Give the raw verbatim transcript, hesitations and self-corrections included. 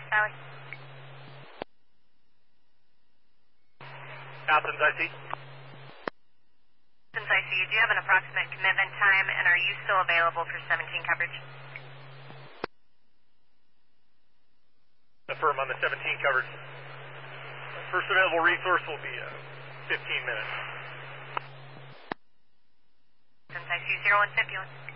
Sally. Athens, I see. Since I see you, do you have an approximate commitment time, and are you still available for seventeen coverage? Affirm on the seventeen coverage. First available resource will be uh, fifteen minutes. Since I see zero one fifty-one.